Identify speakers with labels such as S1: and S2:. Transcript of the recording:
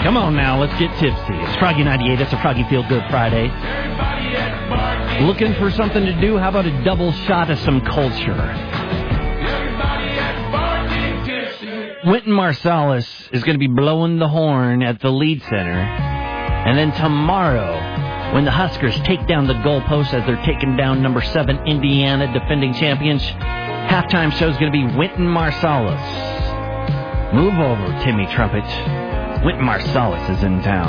S1: Come on now, let's get tipsy. It's Froggy 98. It's a Froggy Feel Good Friday. Looking for something to do? How about a double shot of some culture? Wynton Marsalis is going to be blowing the horn at the Lead Center. And then tomorrow, when the Huskers take down the goalpost as they're taking down number 7 Indiana, defending champions, halftime show is going to be Wynton Marsalis. Move over, Timmy Trumpet. Wynton Marsalis is in town.